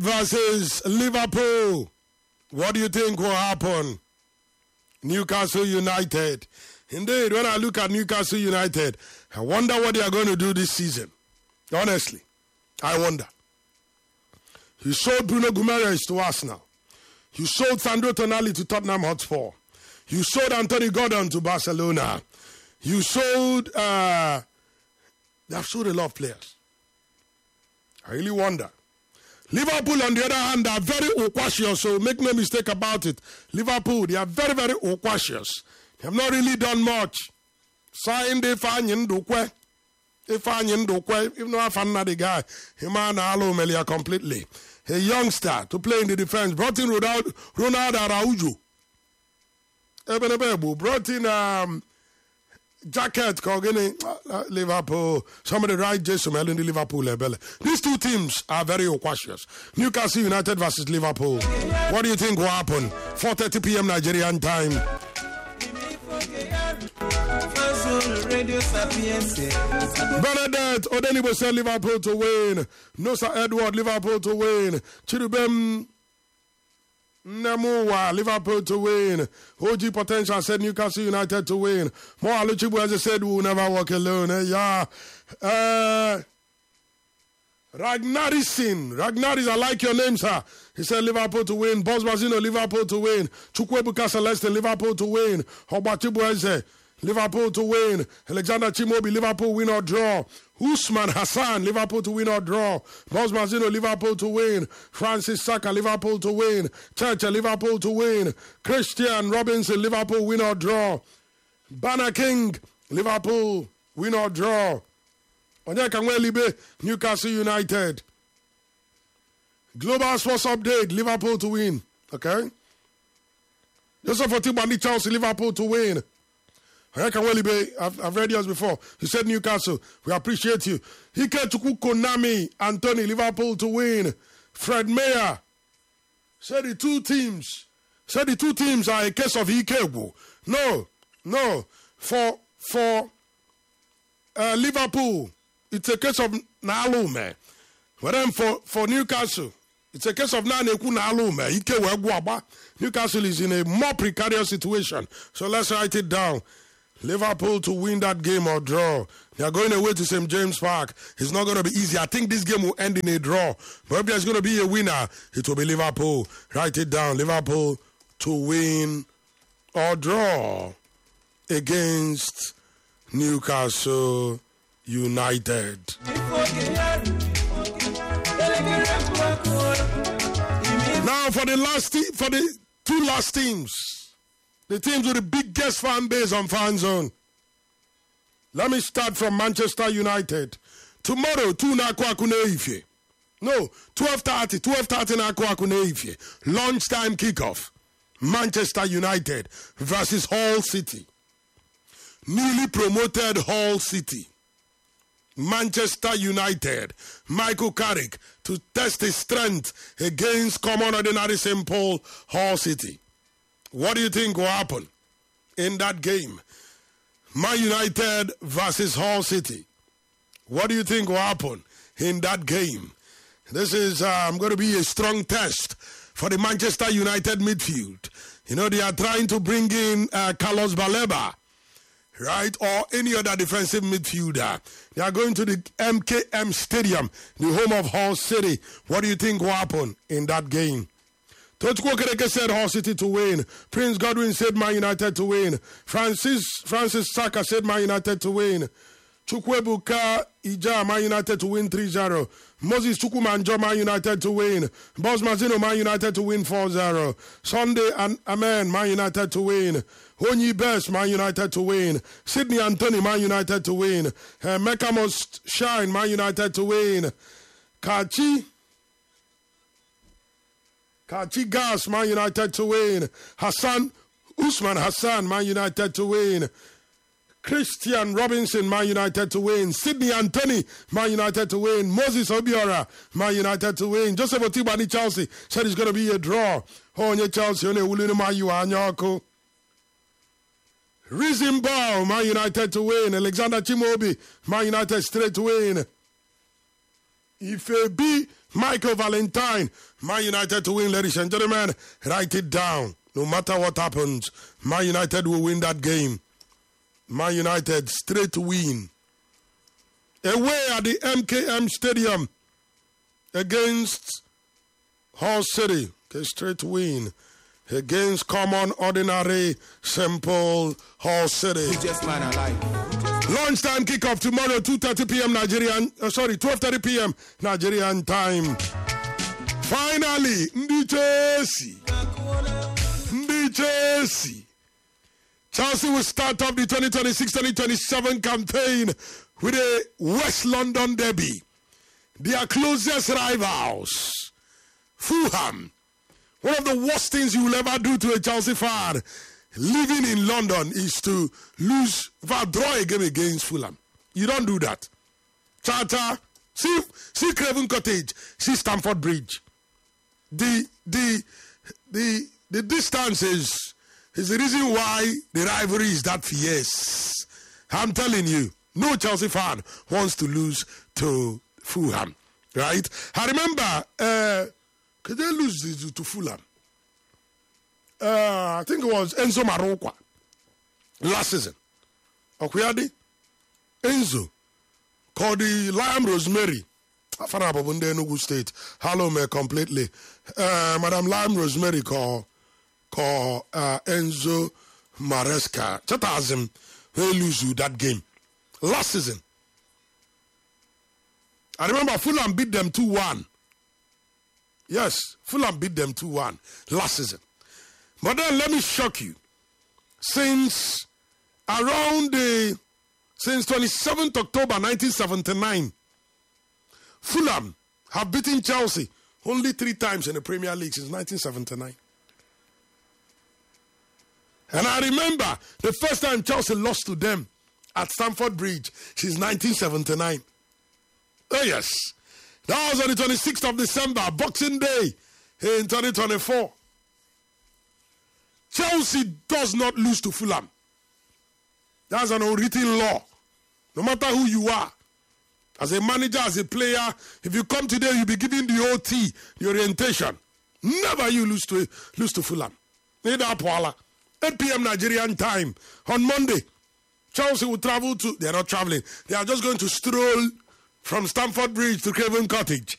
versus Liverpool. What do you think will happen? Newcastle United. Indeed, when I look at Newcastle United, I wonder what they are going to do this season. Honestly, I wonder. You sold Bruno Guimaraes to Arsenal. You sold Sandro Tonali to Tottenham Hotspur. You sold Anthony Gordon to Barcelona. You sold... they have sold a lot of players. I really wonder. Liverpool, on the other hand, are very audacious, so make no mistake about it. Liverpool, they are very, very audacious. They have not really done much. Signed Ifeanyi Ndukwe. Even though I found the guy, Alo Melia completely. A youngster to play in the defense. Brought in Ronaldo Araujo. Brought in Jacket Kogini, Liverpool. Somebody write Jason in the Liverpool level. These two teams are very audacious. Newcastle United versus Liverpool. What do you think will happen? 4:30 p.m. Nigerian time. Bernadette Odenibo said Liverpool to win. Nosa Edward, Liverpool to win. Chidubem Namuwa, Liverpool to win. OG Potential said Newcastle United to win. More Aluchibu as I said, we will never walk alone. Ragnaris, I like your name, sir. He said Liverpool to win. Boss Mazino, Liverpool to win. Chukwebuka Celeste, Liverpool to win. Hobachibu Eze, Liverpool to win. Alexander Chimobi, Liverpool win or draw. Usman Hassan, Liverpool to win or draw. Boss Mazino, Liverpool to win. Francis Saka, Liverpool to win. Churchill, Liverpool to win. Christian Robinson, Liverpool win or draw. Banner King, Liverpool win or draw. Newcastle United. Global Sports Update, Liverpool to win. Okay? Joseph Otibani Chelsea, Liverpool to win. I've read yours before. He said Newcastle, we appreciate you. Hike Chukwu Konami, Anthony, Liverpool to win. Fred Mayer said the two teams are a case of Ikegwu. No. For Liverpool, it's a case of Nalume. But then for Newcastle, it's a case of Naneku Nalume. Newcastle is in a more precarious situation. So let's write it down. Liverpool to win that game or draw. They are going away to St. James Park. It's not going to be easy. I think this game will end in a draw. But if there's going to be a winner, it will be Liverpool. Write it down. Liverpool to win or draw against Newcastle United. Now for the two last teams. The teams with the biggest fan base on Fan Zone. Let me start from Manchester United. Tomorrow, 2 Nakwa Ife. No, 12:30 Nakwa Ife. Lunchtime kickoff. Manchester United versus Hull City. Newly promoted Hull City. Manchester United. Michael Carrick to test his strength against common ordinary simple Hull City. What do you think will happen in that game? Man United versus Hull City. What do you think will happen in that game? This is going to be a strong test for the Manchester United midfield. You know, they are trying to bring in Carlos Baleba, right? Or any other defensive midfielder. They are going to the MKM Stadium, the home of Hull City. What do you think will happen in that game? Tochukwu Okereke said Hull City to win. Prince Godwin said Man United to win. Francis Saka said Man United to win. Chukwebuka Ija, Man United to win 3-0. Moses Chukwumanjo, Man United to win. Boss Mazino, Man United to win 4-0. Sunday and Amen, Man United to win. Onyi Best, Man United to win. Sydney Anthony, Man United to win. Mecca Must Shine, Man United to win. Kachi Gas, Man United to win. Usman Hassan, Man United to win. Christian Robinson, Man United to win. Sydney Anthony, Man United to win. Moses Obiora, Man United to win. Joseph Otibani Chelsea said it's going to be a draw. Chelsea, Rizim Bao, Man United to win. Alexander Chimobi, Man United straight to win. Ifebi Michael Valentine. Man United to win, ladies and gentlemen. Write it down. No matter what happens, Man United will win that game. Man United straight win. Away at the MKM Stadium against Hull City. Okay, straight win. Against common, ordinary, simple Hull City. Lunchtime kickoff tomorrow, 2:30 p.m. 12:30 p.m. Nigerian time. Finally, Ndi Chelsea. Chelsea will start off the 2026-2027 campaign with a West London derby. Their closest rivals, Fulham. One of the worst things you will ever do to a Chelsea fan living in London is to draw a game against Fulham. You don't do that. Charter, see Craven Cottage, see Stamford Bridge. The distance is the reason why the rivalry is that fierce. I'm telling you, no Chelsea fan wants to lose to Fulham, right? I remember, could they lose to Fulham? I think it was Enzo Marokwa last season. Okuyadi Enzo called the Lime Rosemary. Afanababunde Enugu State. Hello me completely. Madam Lime Rosemary call Enzo Maresca. Chatazim they lose you that game last season. I remember Fulham beat them 2-1. Yes, Fulham beat them 2-1 last season. But then let me shock you. Since 27th October 1979, Fulham have beaten Chelsea only 3 times in the Premier League since 1979. And I remember the first time Chelsea lost to them at Stamford Bridge since 1979. Oh yes. That was on the 26th of December, Boxing Day in 2024. Chelsea does not lose to Fulham. That's an unwritten law. No matter who you are, as a manager, as a player, if you come today, you'll be given the OT, the orientation. Never you lose to Fulham. Neither Apwala. 8 p.m. Nigerian time on Monday. Chelsea will travel to, they're not traveling, they are just going to stroll from Stamford Bridge to Craven Cottage.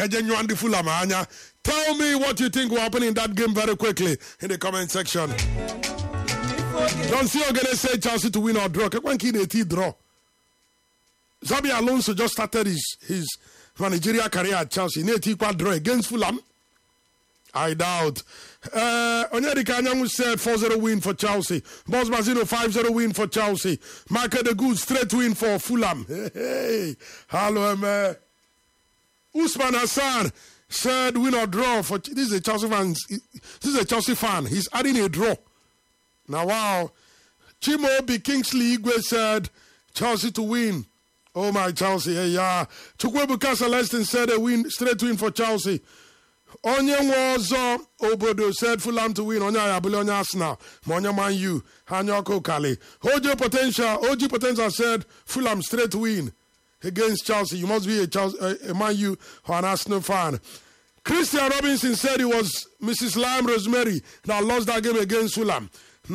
Tell me what you think will happen in that game very quickly in the comment section. Don't see you're going to say Chelsea to win or draw. Draw. Xabi Alonso just started his managerial career at Chelsea. Draw against Fulham. I doubt. Onyedika Anyanwu said 4-0 win for Chelsea. Boss Mazino 5-0 win for Chelsea. Michael the Good straight win for Fulham. Hey. Hello, man. Usman Hassan said win or draw for this is a Chelsea fan. This is a Chelsea fan. He's adding a draw. Now wow. Chimobi Kingsley Igwe said Chelsea to win. Oh my Chelsea. Hey, yeah. Chukwuebuka Celestin said a win, straight win for Chelsea. Onye Nwozo Obodo said Fulham to win. Onye Ayabule, Onye Arsenal. Onye Man U. Hanyoko Kali. OG Potential said Fulham straight win against Chelsea. You must be a Man U or an Arsenal fan. Christian Robinson said it was Mrs. Lime Rosemary that lost that game against Fulham.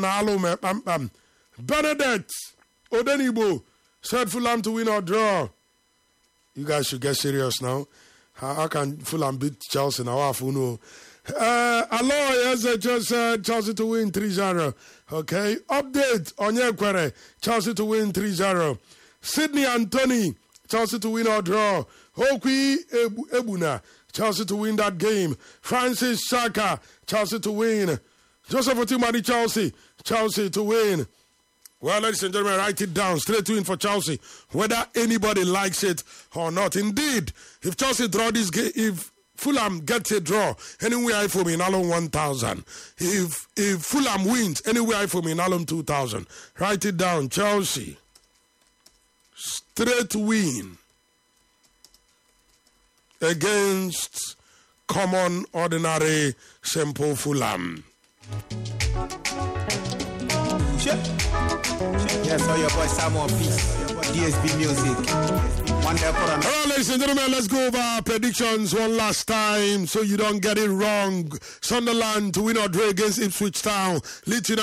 Bernadette Odenibo said Fulham to win or draw. You guys should get serious now. How can Fulham beat Chelsea now? Aloy just said Chelsea to win 3-0. Okay. Update Onyekwere. Chelsea to win 3-0. Sydney Anthony. Chelsea to win or draw. Okwi Ebuna. Chelsea to win that game. Francis Shaka. Chelsea to win. Joseph Otimari Chelsea. Chelsea to win. Well, ladies and gentlemen, write it down. Straight win for Chelsea, whether anybody likes it or not. Indeed, if Chelsea draw this game, if Fulham gets a draw, anywhere for me in Alum 1,000. If Fulham wins, anywhere for me in Alum 2,000. Write it down. Chelsea, straight win against common, ordinary, simple Fulham. Yes, all your boy Samuel Peace, DSB Music. right, ladies and gentlemen, let's go over our predictions one last time so you don't get it wrong. Sunderland to win or draw against Ipswich Town. Leeds United